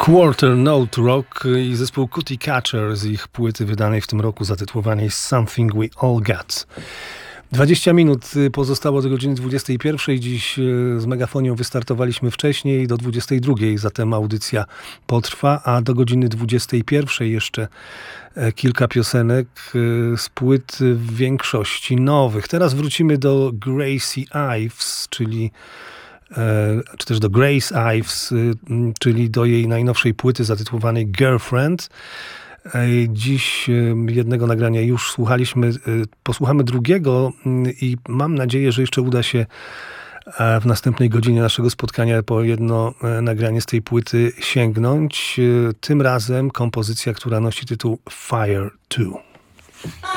Quarter Note Rock i zespół Cootie Catcher z ich płyty wydanej w tym roku zatytułowanej Something We All Got. 20 minut pozostało do godziny 21. Dziś z Megafonią wystartowaliśmy wcześniej, do 22. Zatem audycja potrwa, a do godziny 21 jeszcze kilka piosenek z płyt w większości nowych. Teraz wrócimy do Gracie Ives, czy też do Grace Ives, czyli do jej najnowszej płyty zatytułowanej Girlfriend. Dziś jednego nagrania już słuchaliśmy, posłuchamy drugiego i mam nadzieję, że jeszcze uda się w następnej godzinie naszego spotkania po jedno nagranie z tej płyty sięgnąć. Tym razem kompozycja, która nosi tytuł Fire 2.